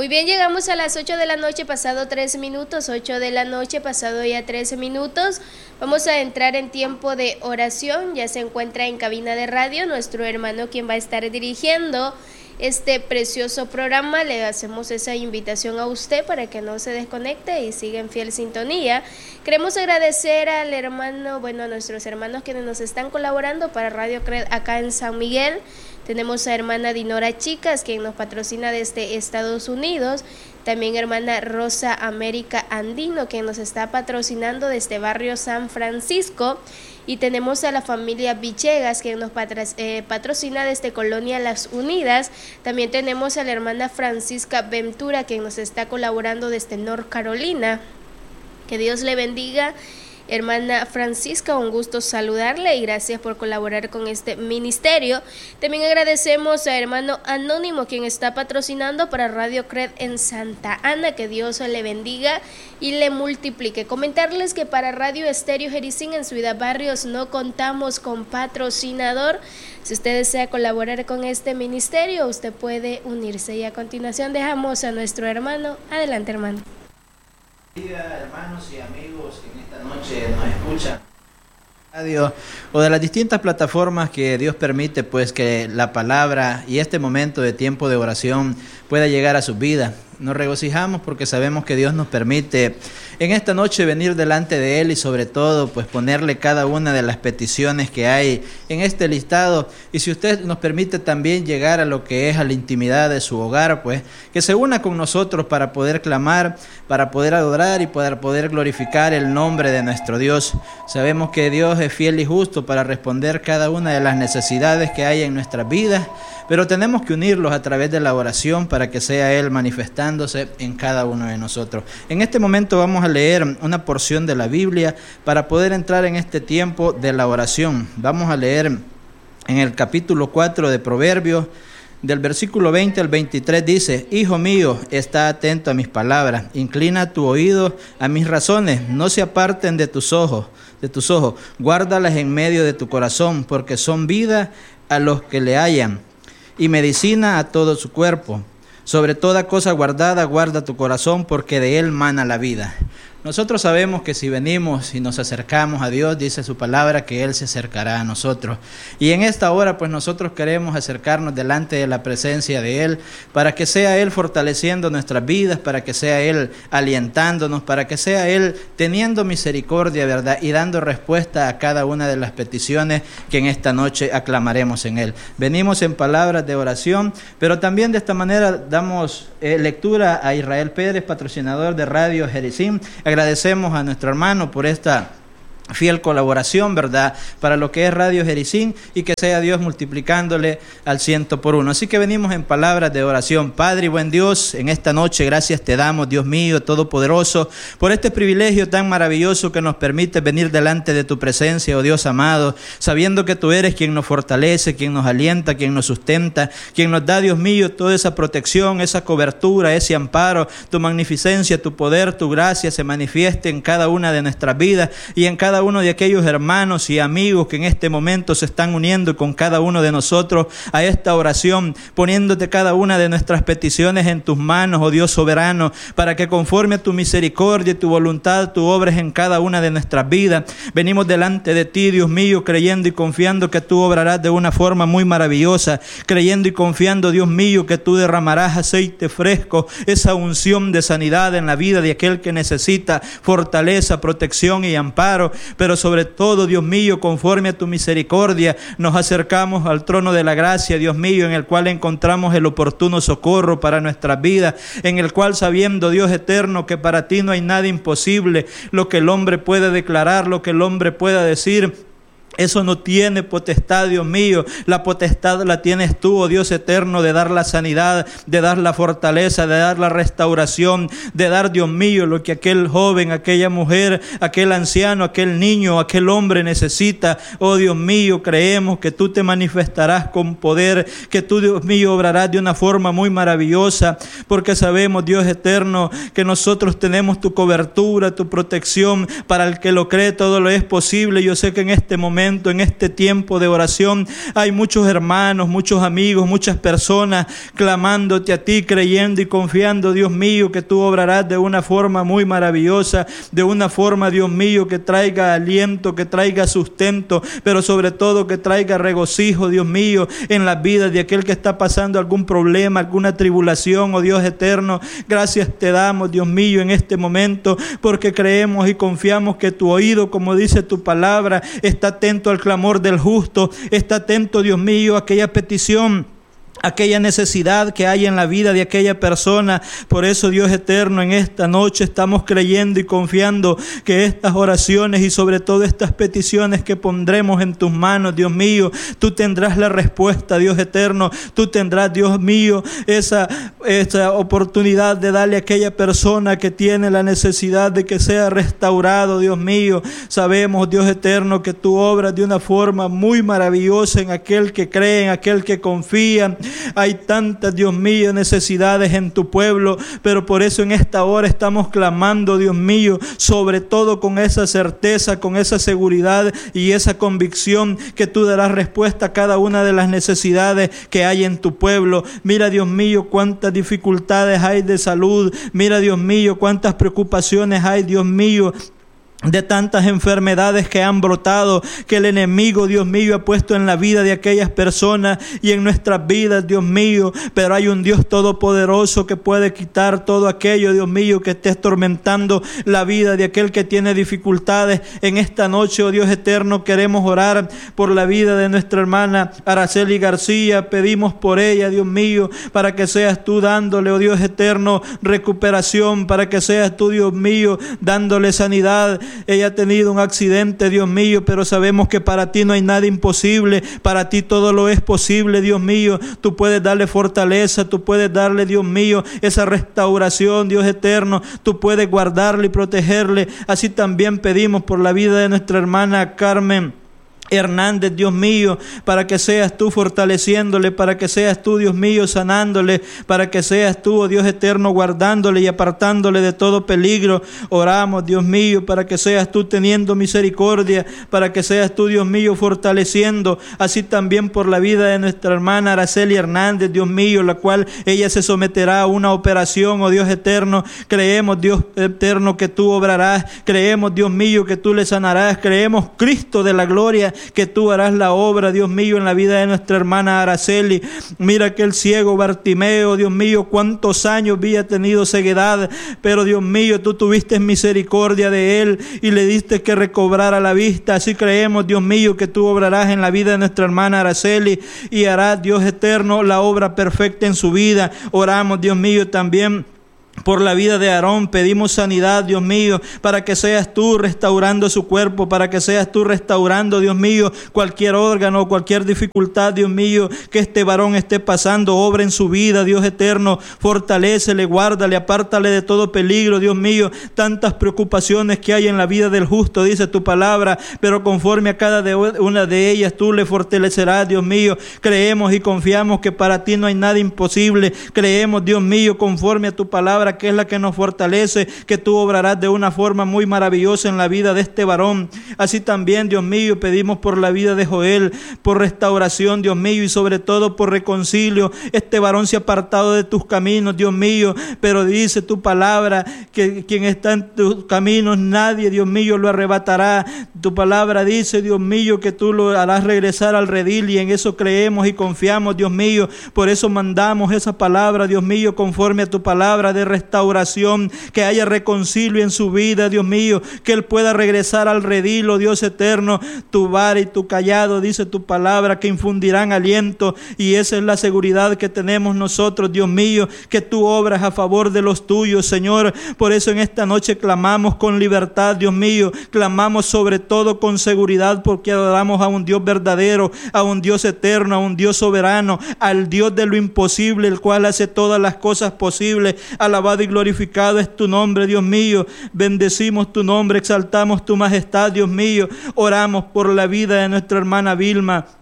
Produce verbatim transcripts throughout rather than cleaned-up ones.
Muy bien, llegamos a las ocho de la noche, pasado tres minutos, ocho de la noche, pasado ya trece minutos. Vamos a entrar en tiempo de oración. Ya se encuentra en cabina de radio nuestro hermano quien va a estar dirigiendo este precioso programa. Le hacemos esa invitación a usted para que no se desconecte y siga en fiel sintonía. Queremos agradecer al hermano, bueno, a nuestros hermanos quienes nos están colaborando para Radio Cred acá en San Miguel. Tenemos a hermana Dinora Chicas, quien nos patrocina desde Estados Unidos. También hermana Rosa América Andino, quien nos está patrocinando desde barrio San Francisco. Y tenemos a la familia Villegas, quien nos patro, eh, patrocina desde Colonia Las Unidas. También tenemos a la hermana Francisca Ventura, quien nos está colaborando desde North Carolina. Que Dios le bendiga. Hermana Francisca, un gusto saludarle y gracias por colaborar con este ministerio. También agradecemos a hermano Anónimo, quien está patrocinando para Radio Cred en Santa Ana. Que Dios le bendiga y le multiplique. Comentarles que para Radio Estéreo Jericín en Ciudad Barrios no contamos con patrocinador. Si usted desea colaborar con este ministerio, usted puede unirse. Y a continuación dejamos a nuestro hermano. Adelante, hermano. Hermanos y amigos que en esta noche nos escuchan radio o de las distintas plataformas que Dios permite pues que la palabra y este momento de tiempo de oración pueda llegar a sus vidas. Nos regocijamos porque sabemos que Dios nos permite en esta noche venir delante de Él y sobre todo pues ponerle cada una de las peticiones que hay en este listado. Y si usted nos permite también llegar a lo que es a la intimidad de su hogar, pues que se una con nosotros para poder clamar, para poder adorar y para poder glorificar el nombre de nuestro Dios. Sabemos que Dios es fiel y justo para responder cada una de las necesidades que hay en nuestras vidas, pero tenemos que unirlos a través de la oración para que sea Él manifestándose en cada uno de nosotros. En este momento vamos a leer una porción de la Biblia para poder entrar en este tiempo de la oración. Vamos a leer en el capítulo cuatro de Proverbios, del versículo veinte al veintitrés, dice: Hijo mío, está atento a mis palabras, inclina tu oído a mis razones, no se aparten de tus ojos, de tus ojos, guárdalas en medio de tu corazón, porque son vida a los que le hallan y medicina a todo su cuerpo. Sobre toda cosa guardada, guarda tu corazón, porque de él mana la vida. Nosotros sabemos que si venimos y nos acercamos a Dios, dice su palabra que Él se acercará a nosotros. Y en esta hora, pues nosotros queremos acercarnos delante de la presencia de Él, para que sea Él fortaleciendo nuestras vidas, para que sea Él alientándonos, para que sea Él teniendo misericordia, ¿verdad? Y dando respuesta a cada una de las peticiones que en esta noche aclamaremos en Él. Venimos en palabras de oración, pero también de esta manera damos eh, lectura a Israel Pérez, patrocinador de Radio Jericín. Agradecemos a nuestro hermano por esta fiel colaboración, ¿verdad?, para lo que es Radio Jericín, y que sea Dios multiplicándole al ciento por uno. Así que venimos en palabras de oración. Padre y buen Dios, en esta noche gracias te damos, Dios mío todopoderoso, por este privilegio tan maravilloso que nos permite venir delante de tu presencia, oh Dios amado, sabiendo que tú eres quien nos fortalece, quien nos alienta, quien nos sustenta, quien nos da, Dios mío, toda esa protección, esa cobertura, ese amparo. Tu magnificencia, tu poder, tu gracia se manifieste en cada una de nuestras vidas y en cada uno de aquellos hermanos y amigos que en este momento se están uniendo con cada uno de nosotros a esta oración, poniéndote cada una de nuestras peticiones en tus manos, oh Dios soberano, para que conforme a tu misericordia y tu voluntad tú obres en cada una de nuestras vidas. Venimos delante de ti, Dios mío, creyendo y confiando que tú obrarás de una forma muy maravillosa, creyendo y confiando, Dios mío, que tú derramarás aceite fresco, esa unción de sanidad en la vida de aquel que necesita fortaleza, protección y amparo. Pero sobre todo, Dios mío, conforme a tu misericordia, nos acercamos al trono de la gracia, Dios mío, en el cual encontramos el oportuno socorro para nuestras vidas, en el cual, sabiendo, Dios eterno, que para ti no hay nada imposible, lo que el hombre puede declarar, lo que el hombre pueda decir, eso no tiene potestad, Dios mío. La potestad la tienes tú, oh Dios eterno, de dar la sanidad, de dar la fortaleza, de dar la restauración, de dar, Dios mío, lo que aquel joven, aquella mujer, aquel anciano, aquel niño, aquel hombre necesita. Oh Dios mío, creemos que tú te manifestarás con poder, que tú, Dios mío, obrarás de una forma muy maravillosa, porque sabemos, Dios eterno, que nosotros tenemos tu cobertura, tu protección. Para el que lo cree, todo lo es posible. Yo sé que en este momento momento, en este tiempo de oración. Hay muchos hermanos, muchos amigos, muchas personas clamándote a ti, creyendo y confiando, Dios mío, que tú obrarás de una forma muy maravillosa, de una forma, Dios mío, que traiga aliento, que traiga sustento, pero sobre todo que traiga regocijo, Dios mío, en las vidas de aquel que está pasando algún problema, alguna tribulación, oh Dios eterno. Gracias te damos, Dios mío, en este momento, porque creemos y confiamos que tu oído, como dice tu palabra, está atento al clamor del justo, está atento, Dios mío, a aquella petición, aquella necesidad que hay en la vida de aquella persona. Por eso, Dios eterno, en esta noche estamos creyendo y confiando que estas oraciones y sobre todo estas peticiones que pondremos en tus manos, Dios mío, tú tendrás la respuesta, Dios eterno. Tú tendrás, Dios mío, esa, esa oportunidad de darle a aquella persona que tiene la necesidad de que sea restaurado, Dios mío. Sabemos, Dios eterno, que tú obras de una forma muy maravillosa en aquel que cree, en aquel que confía. Hay tantas, Dios mío, necesidades en tu pueblo, pero por eso en esta hora estamos clamando, Dios mío, sobre todo con esa certeza, con esa seguridad y esa convicción que tú darás respuesta a cada una de las necesidades que hay en tu pueblo. Mira, Dios mío, cuántas dificultades hay de salud. Mira, Dios mío, cuántas preocupaciones hay, Dios mío, de tantas enfermedades que han brotado, que el enemigo, Dios mío, ha puesto en la vida de aquellas personas y en nuestras vidas, Dios mío. Pero hay un Dios todopoderoso que puede quitar todo aquello, Dios mío, que esté atormentando la vida de aquel que tiene dificultades. En esta noche, oh Dios eterno, queremos orar por la vida de nuestra hermana Araceli García. Pedimos por ella, Dios mío, para que seas tú dándole, oh Dios eterno, recuperación, para que seas tú, Dios mío, dándole sanidad. Ella ha tenido un accidente, Dios mío, pero sabemos que para ti no hay nada imposible. Para ti todo lo es posible, Dios mío. Tú puedes darle fortaleza, tú puedes darle, Dios mío, esa restauración, Dios eterno. Tú puedes guardarle y protegerle. Así también pedimos por la vida de nuestra hermana Carmen Hernández, Dios mío, para que seas tú fortaleciéndole, para que seas tú, Dios mío, sanándole, para que seas tú, oh Dios eterno, guardándole y apartándole de todo peligro. Oramos, Dios mío, para que seas tú teniendo misericordia, para que seas tú, Dios mío, fortaleciendo. Así también por la vida de nuestra hermana Araceli Hernández, Dios mío, la cual ella se someterá a una operación, oh Dios eterno. Creemos, Dios eterno, que tú obrarás. Creemos, Dios mío, que tú le sanarás. Creemos, Cristo de la gloria, que tú harás la obra, Dios mío, en la vida de nuestra hermana Araceli. Mira aquel ciego Bartimeo, Dios mío, cuántos años había tenido ceguedad, pero Dios mío, tú tuviste misericordia de él y le diste que recobrara la vista. Así creemos, Dios mío, que tú obrarás en la vida de nuestra hermana Araceli y harás, Dios eterno, la obra perfecta en su vida. Oramos, Dios mío, también por la vida de Aarón. Pedimos sanidad, Dios mío, para que seas tú restaurando su cuerpo, para que seas tú restaurando, Dios mío, cualquier órgano, cualquier dificultad, Dios mío, que este varón esté pasando. Obra en su vida, Dios eterno. Fortalécele, guárdale, apártale de todo peligro, Dios mío. Tantas preocupaciones que hay en la vida del justo, dice tu palabra, pero conforme a cada de una de ellas tú le fortalecerás, Dios mío. Creemos y confiamos que para ti no hay nada imposible. Creemos, Dios mío, conforme a tu palabra, que es la que nos fortalece, que tú obrarás de una forma muy maravillosa en la vida de este varón. Así también, Dios mío, pedimos por la vida de Joel, por restauración, Dios mío, y sobre todo por reconcilio. Este varón se ha apartado de tus caminos, Dios mío, pero dice tu palabra que quien está en tus caminos, nadie, Dios mío, lo arrebatará. Tu palabra dice, Dios mío, que tú lo harás regresar al redil, y en eso creemos y confiamos, Dios mío. Por eso mandamos esa palabra, Dios mío, conforme a tu palabra de restauración, que haya reconcilio en su vida, Dios mío, que él pueda regresar al redil, oh Dios eterno. Tu vara y tu callado, dice tu palabra, que infundirán aliento, y esa es la seguridad que tenemos nosotros, Dios mío, que tú obras a favor de los tuyos, Señor. Por eso en esta noche clamamos con libertad, Dios mío, clamamos sobre todo con seguridad, porque adoramos a un Dios verdadero, a un Dios eterno, a un Dios soberano, al Dios de lo imposible, el cual hace todas las cosas posibles. Alabado y glorificado es tu nombre, Dios mío. Bendecimos tu nombre, exaltamos tu majestad, Dios mío. Oramos por la vida de nuestra hermana Vilma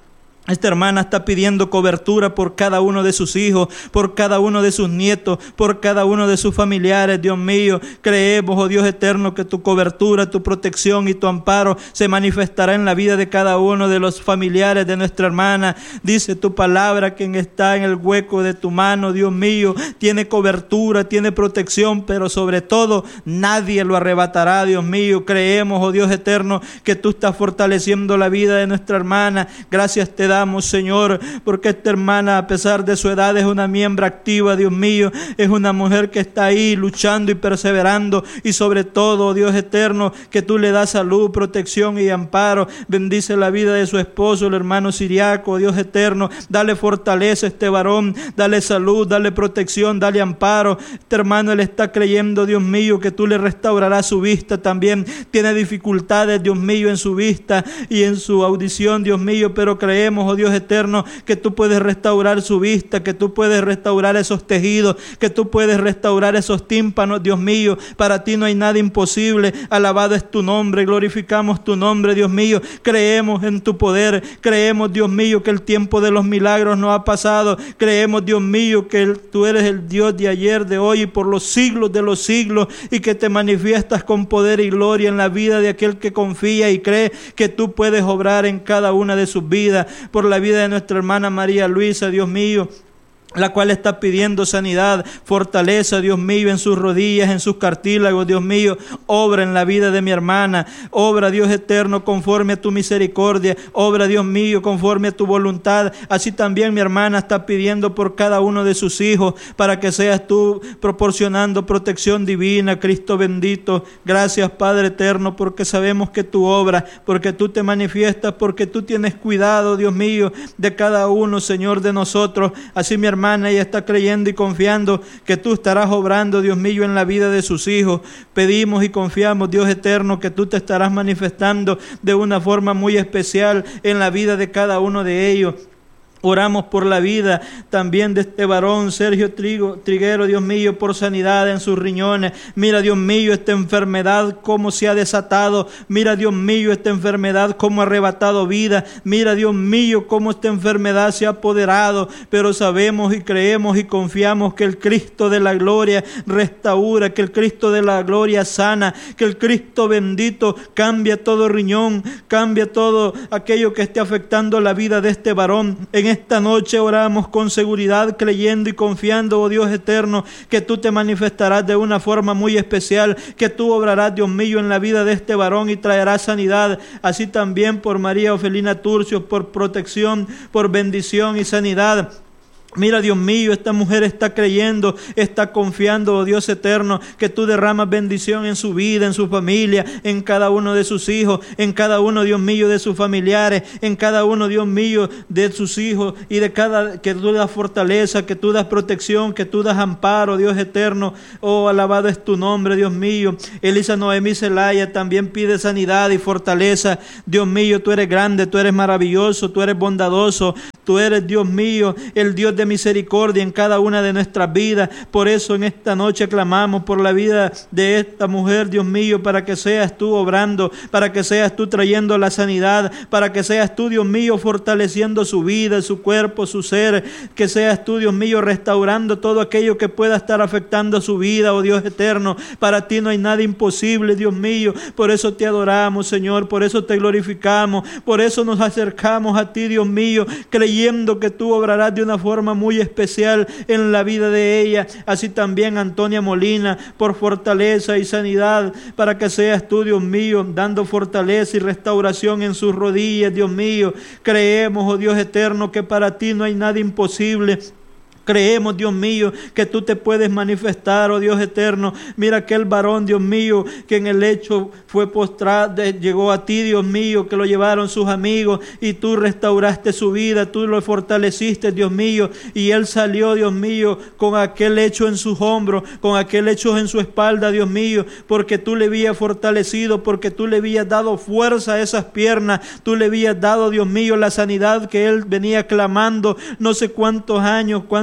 Esta hermana está pidiendo cobertura por cada uno de sus hijos, por cada uno de sus nietos, por cada uno de sus familiares. Dios mío, creemos, oh Dios eterno, que tu cobertura, tu protección y tu amparo se manifestará en la vida de cada uno de los familiares de nuestra hermana. Dice tu palabra, quien está en el hueco de tu mano, Dios mío, tiene cobertura, tiene protección, pero sobre todo nadie lo arrebatará. Dios mío, creemos, oh Dios eterno, que tú estás fortaleciendo la vida de nuestra hermana. Gracias te damos, Señor, porque esta hermana, a pesar de su edad, es una miembro activa. Dios mío, es una mujer que está ahí luchando y perseverando, y sobre todo, Dios eterno, que tú le das salud, protección y amparo. Bendice la vida de su esposo, el hermano Siriaco. Dios eterno, dale fortaleza a este varón, dale salud, dale protección, dale amparo. Este hermano, él está creyendo, Dios mío, que tú le restaurarás su vista también. Tiene dificultades, Dios mío, en su vista y en su audición, Dios mío, pero creemos, oh Dios eterno, que tú puedes restaurar su vista, que tú puedes restaurar esos tejidos, que tú puedes restaurar esos tímpanos. Dios mío, para ti no hay nada imposible. Alabado es tu nombre, glorificamos tu nombre, Dios mío. Creemos en tu poder, creemos, Dios mío, que el tiempo de los milagros no ha pasado. Creemos, Dios mío, que tú eres el Dios de ayer, de hoy y por los siglos de los siglos, y que te manifiestas con poder y gloria en la vida de aquel que confía y cree que tú puedes obrar en cada una de sus vidas. Por la vida de nuestra hermana María Luisa, Dios mío, la cual está pidiendo sanidad, fortaleza, Dios mío, en sus rodillas, en sus cartílagos. Dios mío, obra en la vida de mi hermana, obra, Dios eterno, conforme a tu misericordia, obra, Dios mío, conforme a tu voluntad. Así también mi hermana está pidiendo por cada uno de sus hijos, para que seas tú proporcionando protección divina. Cristo bendito, gracias Padre eterno, porque sabemos que tú obras, porque tú te manifiestas, porque tú tienes cuidado, Dios mío, de cada uno, Señor, de nosotros. Así mi hermana, hermana, ella está creyendo y confiando que tú estarás obrando, Dios mío, en la vida de sus hijos. Pedimos y confiamos, Dios eterno, que tú te estarás manifestando de una forma muy especial en la vida de cada uno de ellos. Oramos por la vida también de este varón, Sergio Trigo, Triguero, Dios mío, por sanidad en sus riñones. Mira, Dios mío, esta enfermedad cómo se ha desatado. Mira, Dios mío, esta enfermedad cómo ha arrebatado vida. Mira, Dios mío, cómo esta enfermedad se ha apoderado. Pero sabemos y creemos y confiamos que el Cristo de la gloria restaura, que el Cristo de la gloria sana, que el Cristo bendito cambia todo riñón, cambia todo aquello que esté afectando la vida de este varón. En esta noche oramos con seguridad, creyendo y confiando, oh Dios eterno, que tú te manifestarás de una forma muy especial, que tú obrarás, Dios mío, en la vida de este varón y traerás sanidad. Así también por María Ofelina Turcios, por protección, por bendición y sanidad. Mira, Dios mío, esta mujer está creyendo, está confiando, oh Dios eterno, que tú derramas bendición en su vida, en su familia, en cada uno de sus hijos, en cada uno, Dios mío, de sus familiares, en cada uno, Dios mío, de sus hijos, y de cada, que tú das fortaleza, que tú das protección, que tú das amparo, Dios eterno. Oh, alabado es tu nombre, Dios mío. Elisa Noemí Zelaya también pide sanidad y fortaleza. Dios mío, tú eres grande, tú eres maravilloso, tú eres bondadoso. Tú eres, Dios mío, el Dios de misericordia en cada una de nuestras vidas. Por eso en esta noche clamamos por la vida de esta mujer, Dios mío, para que seas tú obrando, para que seas tú trayendo la sanidad, para que seas tú, Dios mío, fortaleciendo su vida, su cuerpo, su ser, que seas tú, Dios mío, restaurando todo aquello que pueda estar afectando su vida, oh Dios eterno. Para ti no hay nada imposible, Dios mío. Por eso te adoramos, Señor, por eso te glorificamos, por eso nos acercamos a ti, Dios mío, creyendo que tú obrarás de una forma muy especial en la vida de ella. Así también Antonia Molina, por fortaleza y sanidad, para que seas tú, Dios mío, dando fortaleza y restauración en sus rodillas, Dios mío. Creemos, oh Dios eterno, que para ti no hay nada imposible. Creemos, Dios mío, que tú te puedes manifestar, oh Dios eterno. Mira aquel varón, Dios mío, que en el lecho fue postrado, llegó a ti, Dios mío, que lo llevaron sus amigos y tú restauraste su vida, tú lo fortaleciste, Dios mío, y él salió, Dios mío, con aquel lecho en sus hombros, con aquel lecho en su espalda, Dios mío, porque tú le habías fortalecido, porque tú le habías dado fuerza a esas piernas, tú le habías dado, Dios mío, la sanidad que él venía clamando no sé cuántos años, cuántos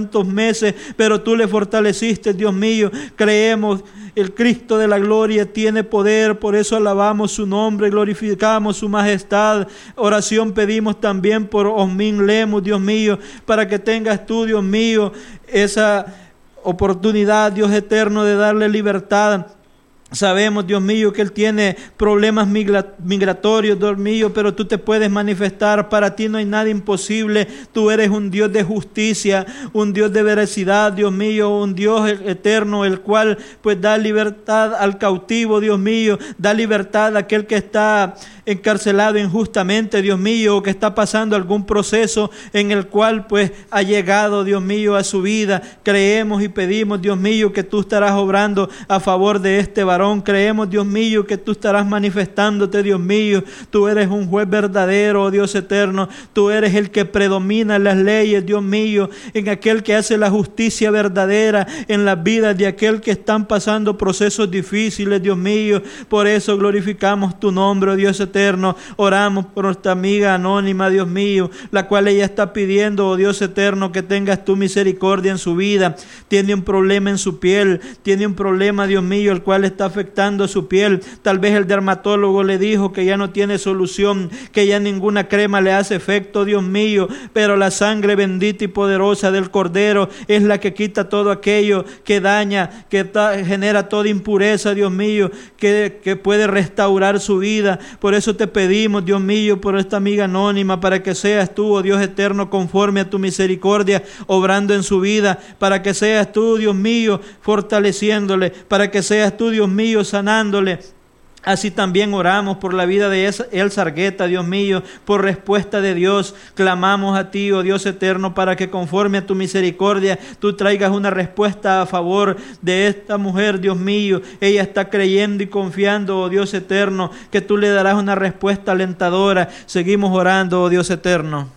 cuántos meses, pero tú le fortaleciste, Dios mío. Creemos, el Cristo de la gloria tiene poder, por eso alabamos su nombre, glorificamos su majestad. Oración pedimos también por Osmin Lemus, Dios mío, para que tengas tú, Dios mío, esa oportunidad, Dios eterno, de darle libertad. Sabemos, Dios mío, que él tiene problemas migratorios, Dios mío, pero tú te puedes manifestar. Para ti no hay nada imposible. Tú eres un Dios de justicia, un Dios de veracidad, Dios mío, un Dios eterno, el cual pues da libertad al cautivo, Dios mío, da libertad a aquel que está encarcelado injustamente, Dios mío, o que está pasando algún proceso en el cual pues ha llegado, Dios mío, a su vida. Creemos y pedimos, Dios mío, que tú estarás obrando a favor de este varón. Creemos, Dios mío, que tú estarás manifestándote, Dios mío. Tú eres un juez verdadero, oh Dios eterno. Tú eres el que predomina en las leyes, Dios mío, en aquel que hace la justicia verdadera en las vidas de aquel que están pasando procesos difíciles, Dios mío. Por eso glorificamos tu nombre, oh Dios eterno. Oramos por nuestra amiga anónima, Dios mío, la cual ella está pidiendo, oh Dios eterno, que tengas tu misericordia en su vida. Tiene un problema en su piel, tiene un problema, Dios mío, el cual está afectando su piel. Tal vez el dermatólogo le dijo que ya no tiene solución, que ya ninguna crema le hace efecto, Dios mío, pero la sangre bendita y poderosa del Cordero es la que quita todo aquello que daña, que ta, genera toda impureza, Dios mío, que, que puede restaurar su vida. Por eso te pedimos, Dios mío, por esta amiga anónima, para que seas tú, oh Dios eterno, conforme a tu misericordia, obrando en su vida, para que seas tú, Dios mío, fortaleciéndole, para que seas tú, Dios mío, sanándole. Así también oramos por la vida de Elsa Argueta, Dios mío, por respuesta de Dios. Clamamos a ti, oh Dios eterno, para que conforme a tu misericordia tú traigas una respuesta a favor de esta mujer, Dios mío. Ella está creyendo y confiando, oh Dios eterno, que tú le darás una respuesta alentadora. Seguimos orando, oh Dios eterno.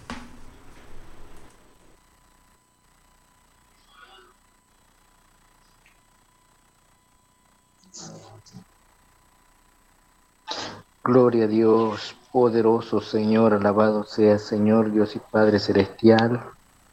Gloria a Dios, poderoso Señor, alabado sea Señor, Dios y Padre Celestial,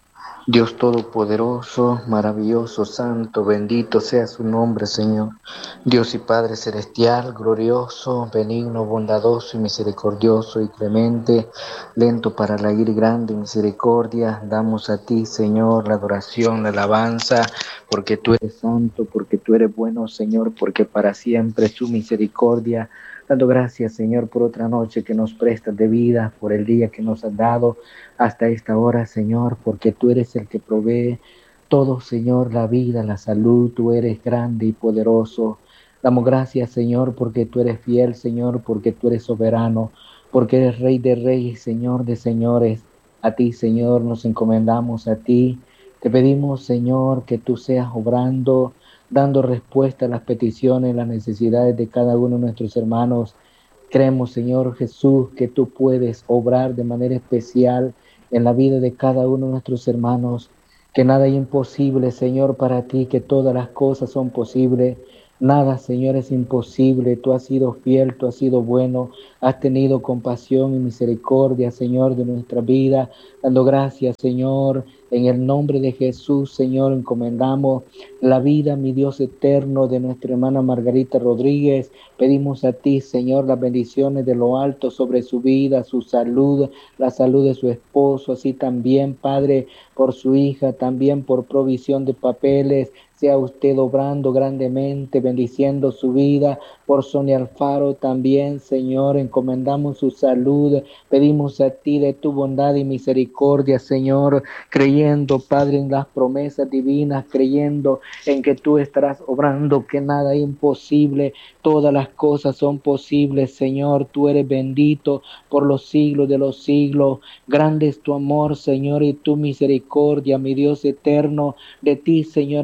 Dios Todopoderoso, maravilloso, santo, bendito sea su nombre, Señor. Dios y Padre Celestial, glorioso, benigno, bondadoso y misericordioso y clemente, lento para la ira y grande misericordia, damos a ti, Señor, la adoración, la alabanza, porque tú eres santo, porque tú eres bueno, Señor, porque para siempre es tu misericordia. Dando gracias, Señor, por otra noche que nos prestas de vida, por el día que nos has dado hasta esta hora, Señor, porque tú eres el que provee todo, Señor, la vida, la salud. Tú eres grande y poderoso. Damos gracias, Señor, porque tú eres fiel, Señor, porque tú eres soberano, porque eres Rey de reyes, Señor de señores. A ti, Señor, nos encomendamos a ti. Te pedimos, Señor, que tú seas obrando, dando respuesta a las peticiones, las necesidades de cada uno de nuestros hermanos. Creemos, Señor Jesús, que tú puedes obrar de manera especial en la vida de cada uno de nuestros hermanos, que nada es imposible, Señor, para ti, que todas las cosas son posibles. Nada, Señor, es imposible. Tú has sido fiel, tú has sido bueno, has tenido compasión y misericordia, Señor, de nuestra vida. Dando gracias, Señor, en el nombre de Jesús, Señor, encomendamos la vida, mi Dios eterno, de nuestra hermana Margarita Rodríguez. Pedimos a ti, Señor, las bendiciones de lo alto sobre su vida, su salud, la salud de su esposo, así también, Padre, por su hija, también por provisión de papeles. Sea usted obrando grandemente, bendiciendo su vida. Por Sonia Alfaro también, Señor, encomendamos su salud. Pedimos a ti de tu bondad y misericordia, Señor, creyendo, Padre, en las promesas divinas, creyendo en que tú estarás obrando, que nada es imposible. Todas las cosas son posibles, Señor. Tú eres bendito por los siglos de los siglos. Grande es tu amor, Señor, y tu misericordia, mi Dios eterno. De ti, Señor, en nuestra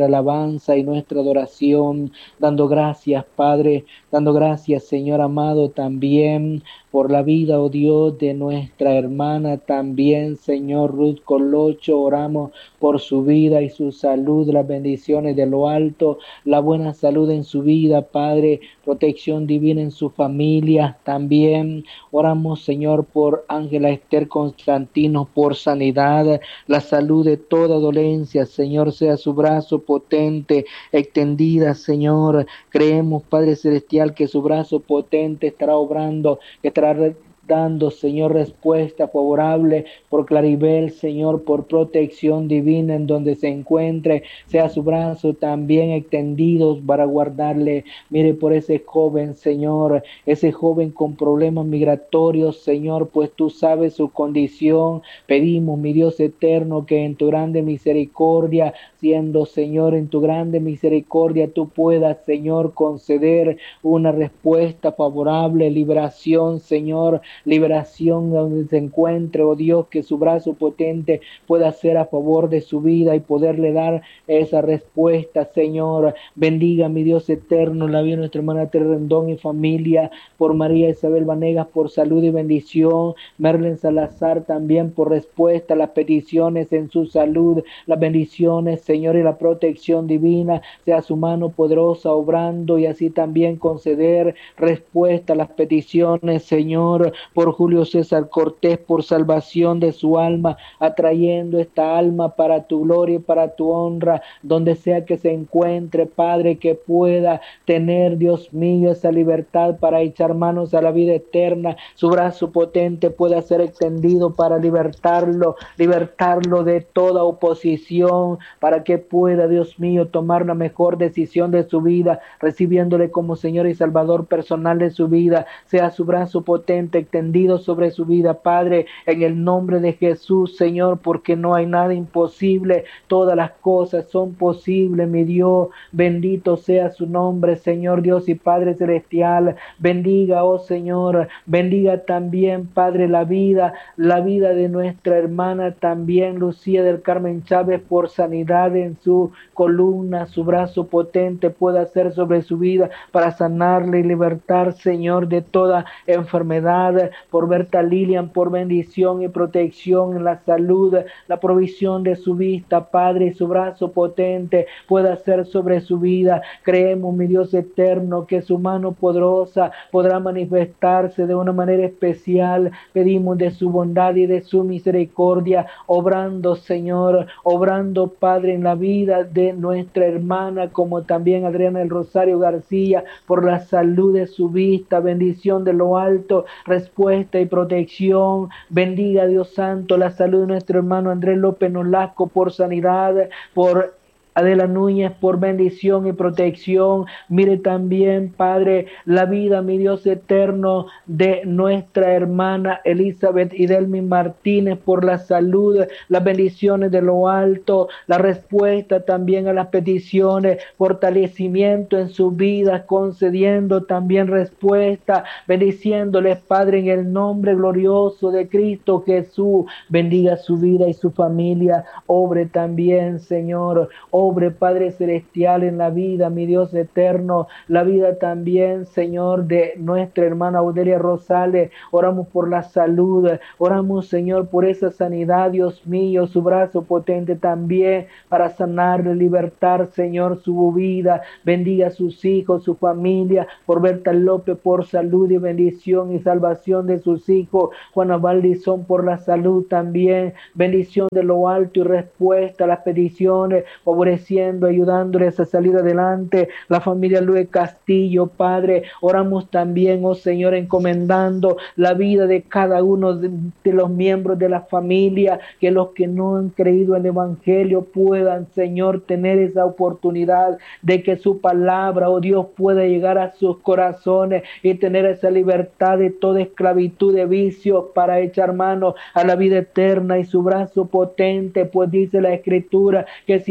nuestra alabanza y nuestra adoración, dando gracias, Padre, dando gracias, Señor amado, también por la vida, oh Dios, de nuestra hermana también, Señor Ruth Colocho. Oramos por su vida y su salud, las bendiciones de lo alto, la buena salud en su vida, Padre, protección divina en su familia. También oramos, Señor, por Ángela Esther Constantino, por sanidad, la salud de toda dolencia, Señor, sea su brazo potente, extendida, Señor. Creemos, Padre Celestial, que su brazo potente estará obrando, que estará dando, Señor, respuesta favorable por Claribel, Señor, por protección divina en donde se encuentre, sea su brazo también extendido para guardarle. Mire por ese joven, Señor, ese joven con problemas migratorios, Señor, pues tú sabes su condición. Pedimos, mi Dios eterno, que en tu grande misericordia, siendo, Señor, en tu grande misericordia, tú puedas, Señor, conceder una respuesta favorable, liberación, Señor, liberación donde se encuentre, oh Dios, que su brazo potente pueda ser a favor de su vida y poderle dar esa respuesta, Señor. Bendiga, mi Dios eterno, la vida de nuestra hermana Teresa Rendón y familia, por María Isabel Vanegas, por salud y bendición, Merlin Salazar también por respuesta a las peticiones en su salud, las bendiciones, Señor, y la protección divina, sea su mano poderosa obrando y así también conceder respuesta a las peticiones, Señor, por Julio César Cortés, por salvación de su alma, atrayendo esta alma para tu gloria y para tu honra, donde sea que se encuentre, Padre, que pueda tener, Dios mío, esa libertad para echar manos a la vida eterna, su brazo potente pueda ser extendido para libertarlo, libertarlo de toda oposición, para que pueda, Dios mío, tomar la mejor decisión de su vida, recibiéndole como Señor y Salvador personal de su vida, sea su brazo potente extendido sobre su vida, Padre, en el nombre de Jesús, Señor, porque no hay nada imposible, todas las cosas son posibles, mi Dios, bendito sea su nombre, Señor Dios y Padre Celestial. Bendiga, oh Señor, bendiga también, Padre, la vida, la vida de nuestra hermana también, Lucía del Carmen Chávez, por sanidad en su columna, su brazo potente pueda ser sobre su vida para sanarle y libertar, Señor, de toda enfermedad, por Berta Lilian, por bendición y protección en la salud, la provisión de su vista, Padre, y su brazo potente pueda ser sobre su vida. Creemos, mi Dios eterno, que su mano poderosa podrá manifestarse de una manera especial. Pedimos de su bondad y de su misericordia, obrando, Señor, obrando, Padre, en la vida de nuestra hermana, como también Adriana del Rosario García, por la salud de su vista, bendición de lo alto, respuesta y protección. Bendiga, Dios Santo, la salud de nuestro hermano Andrés López Nolasco, por sanidad, por Adela Núñez, por bendición y protección. Mire también, Padre, la vida, mi Dios eterno, de nuestra hermana Elizabeth Idelmi Martínez, por la salud, las bendiciones de lo alto, la respuesta también a las peticiones, fortalecimiento en su vida, concediendo también respuesta, bendiciéndoles, Padre, en el nombre glorioso de Cristo Jesús. Bendiga su vida y su familia, obre también, Señor, obre, Padre Celestial, en la vida, mi Dios eterno, la vida también, Señor, de nuestra hermana Audelia Rosales. Oramos por la salud, oramos, Señor, por esa sanidad, Dios mío, su brazo potente también para sanarle, libertar, Señor, su vida. Bendiga a sus hijos, su familia, por Berta López, por salud y bendición y salvación de sus hijos. Juana Valdizón, por la salud también, bendición de lo alto y respuesta a las peticiones, favoreciendo, ayudándoles a salir adelante. La familia Luis Castillo, Padre, oramos también, oh Señor, encomendando la vida de cada uno de, de los miembros de la familia, que los que no han creído en el Evangelio puedan, Señor, tener esa oportunidad de que su palabra, oh Dios, pueda llegar a sus corazones y tener esa libertad de toda esclavitud de vicios para echar mano a la vida eterna y su brazo potente, pues dice la Escritura que si el Hijo lo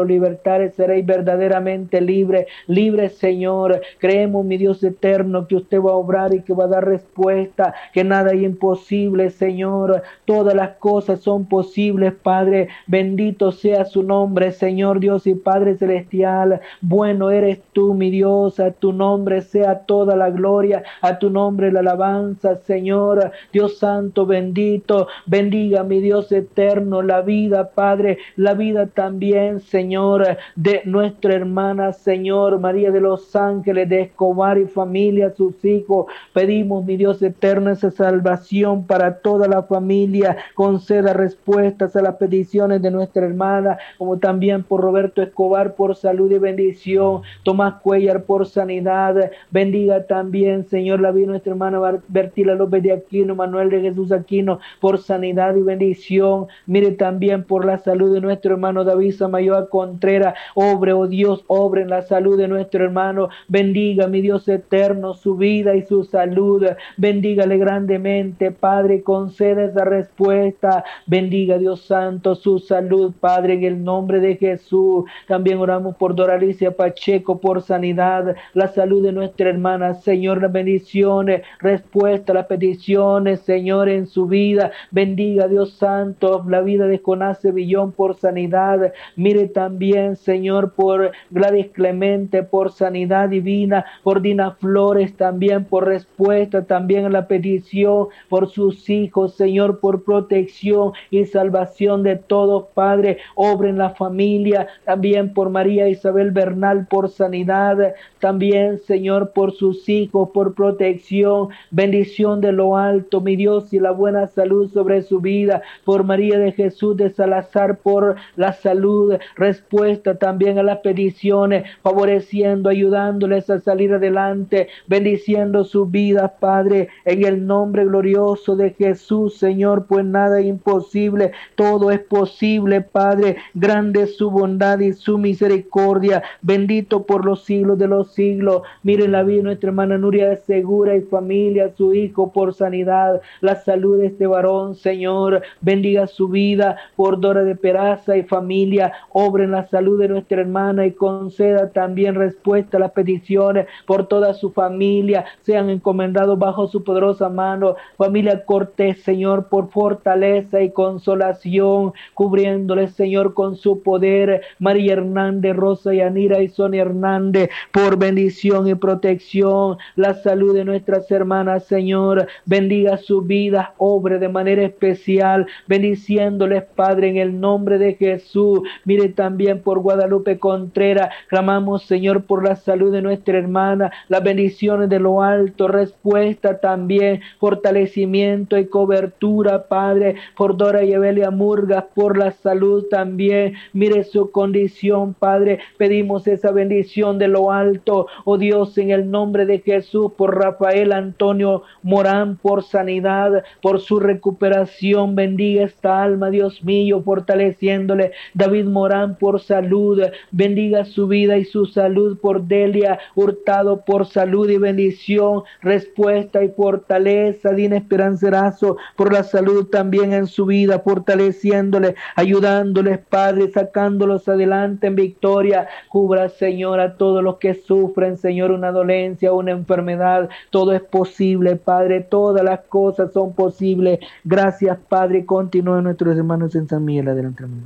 los libertares seréis verdaderamente libres, libres, Señor. Creemos, mi Dios eterno, que usted va a obrar y que va a dar respuesta, que nada hay imposible, Señor. Todas las cosas son posibles, Padre. Bendito sea su nombre, Señor Dios y Padre celestial. Bueno eres tú, mi Dios. A tu nombre sea toda la gloria, a tu nombre la alabanza, Señor. Dios santo, bendito. Bendiga, mi Dios eterno, la vida, Padre, la vida también, Señor, de nuestra hermana, Señor, María de los Ángeles, de Escobar y familia, sus hijos. Pedimos, mi Dios eterno, esa salvación para toda la familia. Conceda respuestas a las peticiones de nuestra hermana, como también por Roberto Escobar, por salud y bendición. Tomás Cuellar, por sanidad. Bendiga también, Señor, la vida de nuestra hermana Bertila López de Aquino, Manuel de Jesús Aquino, por sanidad y bendición. Mire también por la salud de nuestro hermano David Samayoa Contreras. Obre, oh Dios, obre en la salud de nuestro hermano. Bendiga, mi Dios eterno, su vida y su salud. Bendígale grandemente, Padre, conceda esa respuesta. Bendiga, Dios santo, su salud, Padre, en el nombre de Jesús. También oramos por Doralicia Pacheco, por sanidad, la salud de nuestra hermana. Señor, las bendiciones, respuesta a las peticiones, Señor, en su vida. Bendiga, Dios santo, la vida de Jonás Sevillón, por sanidad. Mire también, Señor, por Gladys Clemente, por sanidad divina, por Dina Flores también, por respuesta también a la petición, por sus hijos, Señor, por protección y salvación de todos, Padre. Obra en la familia, también por María Isabel Bernal, por sanidad, también, Señor, por sus hijos, por protección, bendición de lo alto, mi Dios, y la buena salud sobre su vida. Por María de Jesús de Salazar, por la salud, respuesta también a las peticiones, favoreciendo, ayudándoles a salir adelante, bendiciendo su vida, Padre, en el nombre glorioso de Jesús, Señor, pues nada es imposible, todo es posible, Padre. Grande es su bondad y su misericordia, bendito por los siglos de los siglos. Miren la vida de nuestra hermana Nuria de Segura y familia, su hijo, por sanidad, la salud de este varón, Señor, bendiga su vida. Por Dora de Peraza y familia, obra en la salud de nuestra hermana y conceda también respuesta a las peticiones por toda su familia, sean encomendados bajo su poderosa mano. Familia Cortés, Señor, por fortaleza y consolación, cubriéndole, Señor, con su poder. María Hernández, Rosa Yanira y Sonia Hernández, por bendición y protección, la salud de nuestras hermanas, Señor, bendiga su vida, obre de manera especial, bendiciéndoles, Padre, en el nombre de Jesús. Mire también por Guadalupe Contreras, clamamos, Señor, por la salud de nuestra hermana, las bendiciones de lo alto, respuesta también, fortalecimiento y cobertura, Padre, por Dora y Evelia Murgas, por la salud también. Mire su condición, Padre, pedimos esa bendición de lo alto, oh Dios, en el nombre de Jesús, por Rafael Antonio Morán, por sanidad, por su recuperación. Bendiga esta alma, Dios mío, fortaleciéndole. David Morán, por salud, bendiga su vida y su salud. Por Delia Hurtado, por salud y bendición, respuesta y fortaleza. Dina Esperancerazo, por la salud también en su vida, fortaleciéndole, ayudándoles, Padre, sacándolos adelante en victoria. Cubra, Señor, a todos los que sufren, Señor, una dolencia, una enfermedad. Todo es posible, Padre, todas las cosas son posibles. Gracias, Padre. Continúen nuestros hermanos en San Miguel, adelante, hermano.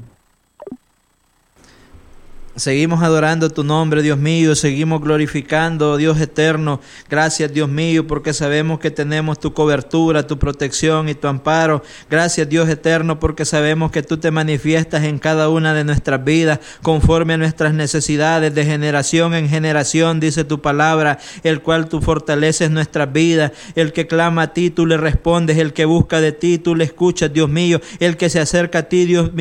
Seguimos adorando tu nombre, Dios mío, seguimos glorificando, Dios eterno. Gracias, Dios mío, porque sabemos que tenemos tu cobertura, tu protección y tu amparo. Gracias, Dios eterno, porque sabemos que tú te manifiestas en cada una de nuestras vidas conforme a nuestras necesidades, de generación en generación, dice tu palabra, el cual tú fortaleces nuestras vidas. El que clama a ti, tú le respondes. El que busca de ti, tú le escuchas, Dios mío. El que se acerca a ti, Dios mío,